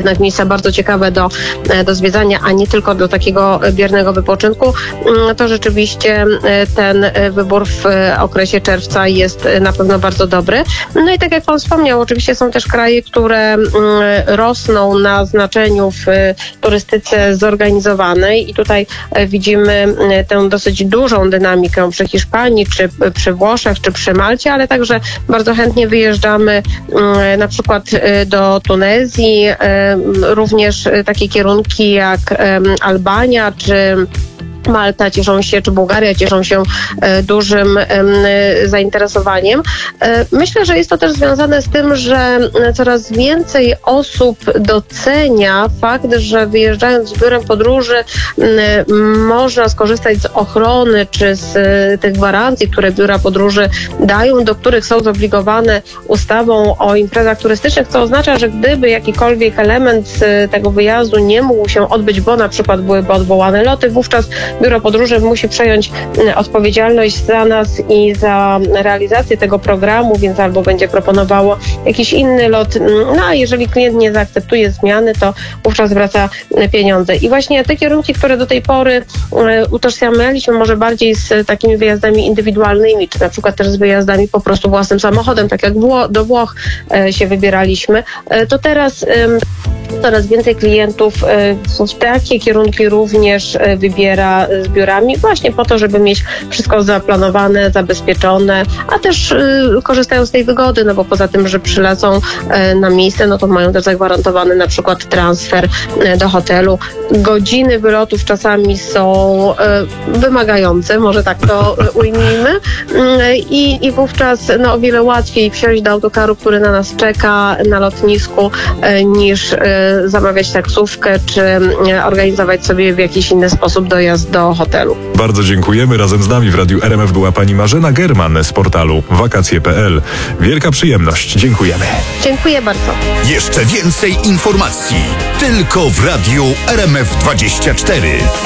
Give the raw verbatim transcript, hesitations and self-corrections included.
jednak miejsca bardzo ciekawe do, do zwiedzania, a nie tylko do takiego biernego wypoczynku, to rzeczywiście ten wybór w okresie czerwca jest na pewno bardzo dobry. No i tak jak pan wspomniał, oczywiście są też kraje, które rosną na znaczeniu w turystyce zorganizowanej i tutaj widzimy tę dosyć dużą dynamikę przy Hiszpanii, czy przy Włoszech, czy przy Malcie, ale także bardzo chętnie wyjeżdżamy na przykład do Tunezji, również takie kierunki jak Albania, czy Malta cieszą się, czy Bułgaria cieszą się e, dużym e, zainteresowaniem. E, myślę, że jest to też związane z tym, że coraz więcej osób docenia fakt, że wyjeżdżając z biurem podróży e, można skorzystać z ochrony, czy z e, tych gwarancji, które biura podróży dają, do których są zobligowane ustawą o imprezach turystycznych, co oznacza, że gdyby jakikolwiek element z tego wyjazdu nie mógł się odbyć, bo na przykład byłyby odwołane loty, wówczas biuro podróży musi przejąć odpowiedzialność za nas i za realizację tego programu, więc albo będzie proponowało jakiś inny lot, no a jeżeli klient nie zaakceptuje zmiany, to wówczas wraca pieniądze. I właśnie te kierunki, które do tej pory utożsamialiśmy może bardziej z takimi wyjazdami indywidualnymi, czy na przykład też z wyjazdami po prostu własnym samochodem, tak jak do Włoch się wybieraliśmy, to teraz coraz więcej klientów w takie kierunki również wybiera z biurami właśnie po to, żeby mieć wszystko zaplanowane, zabezpieczone, a też korzystają z tej wygody, no bo poza tym, że przylecą na miejsce, no to mają też zagwarantowany na przykład transfer do hotelu. Godziny wylotów czasami są wymagające, może tak to ujmijmy, i, i wówczas no, o wiele łatwiej wsiąść do autokaru, który na nas czeka na lotnisku, niż zamawiać taksówkę, czy organizować sobie w jakiś inny sposób dojazd do hotelu. Bardzo dziękujemy. Razem z nami w Radiu R M F była pani Marzena German z portalu wakacje kropka p l. Wielka przyjemność. Dziękujemy. Dziękuję bardzo. Jeszcze więcej informacji tylko w Radiu R M F dwadzieścia cztery.